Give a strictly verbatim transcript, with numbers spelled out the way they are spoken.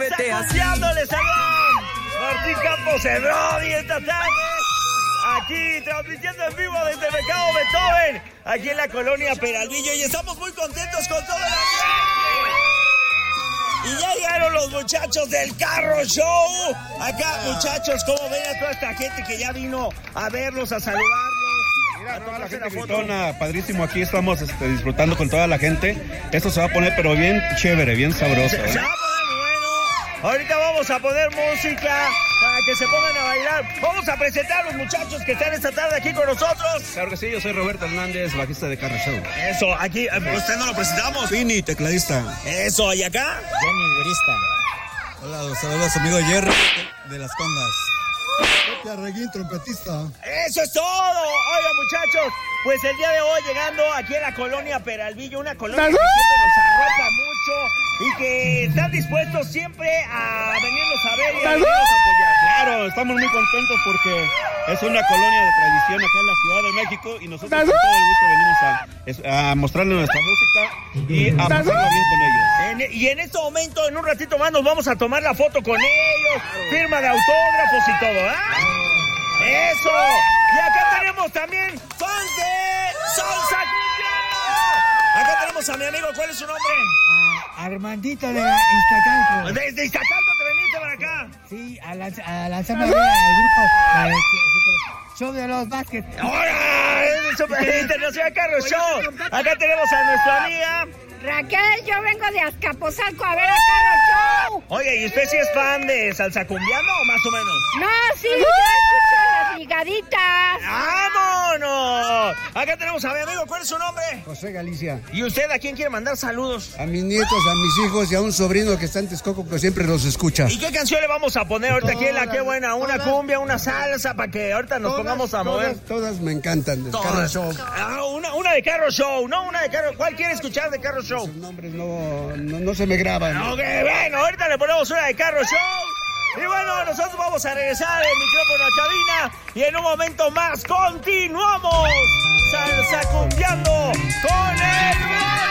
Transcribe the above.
Salsa les saludan Martín Campos en Brody esta tarde. Aquí transmitiendo en vivo desde el Mercado Beethoven, aquí en la colonia Peralvillo, y estamos muy contentos con todo el ambiente. Y ya llegaron los muchachos del Carro Show. Acá, muchachos, ¿cómo ven a toda esta gente que ya vino a verlos, a saludarlos? Mira, toda la gente gritona, padrísimo, aquí estamos este, disfrutando con toda la gente. Esto se va a poner pero bien chévere, bien sabroso. Se, ¿eh? se va a poner bueno. Ahorita vamos a poner música para que se pongan a bailar. Vamos a presentar a los muchachos que están esta tarde aquí con nosotros. Claro que sí, yo soy Roberto Hernández, bajista de Carro Show. Eso, aquí, ¿usted no lo presentamos? Vini, tecladista. Eso, ¿y acá? Johnny, güerista. Hola, los saludos amigo Jerry de Las Condas. Arreguín, trompetista. Eso es todo. Oiga, muchachos, pues el día de hoy llegando aquí a la colonia Peralvillo, una colonia que siempre nos arropa mucho y que están dispuestos siempre a venirnos a ver y a venirnos a apoyar. Claro, estamos muy contentos porque es una colonia de tradición acá en la Ciudad de México y nosotros con todo el gusto venimos a, a mostrarles nuestra música y a pasarla bien con ellos. En, y en este momento, en un ratito más, nos vamos a tomar la foto con ellos, firma de autógrafos y todo, ¿ah? ¡Eso! Y acá tenemos también fans de Salsa Cumbiano. Acá tenemos a mi amigo, ¿cuál es su nombre? Uh, Armandito de Iztacalco. Desde Iztacalco te veniste para acá. Sí, a, lanz a lanzarme al grupo uh, Show de los Vázquez. ¡Ahora! Es el Internacional Carro Show. Acá tenemos a nuestra amiga Raquel, yo vengo de Azcapotzalco a ver a Carro Show. Oye, ¿y usted sí es fan de Salsa Cumbiano o más o menos? No, sí, yo escucho las ligaditas. ¡Vámonos! Acá tenemos a mi amigo, ¿cuál es su nombre? José Galicia. ¿Y usted a quién quiere mandar saludos? A mis nietos, a mis hijos y a un sobrino que está en Texcoco que siempre los escucha. ¿Y qué canción le vamos a poner ahorita aquí en la Qué Buena? ¿Una todas, cumbia, una salsa para que ahorita nos todas, pongamos a mover? Todas, todas me encantan del Carro Show. Ah, una, una de Carro Show, no una de Carro. ¿Cuál quiere escuchar de Carro Show? Sus nombres no, no, no se me graban. Ok, bueno, ahorita le ponemos una de Carro Show. Y bueno, nosotros vamos a regresar el micrófono a cabina y en un momento más continuamos salsa cumbiando con el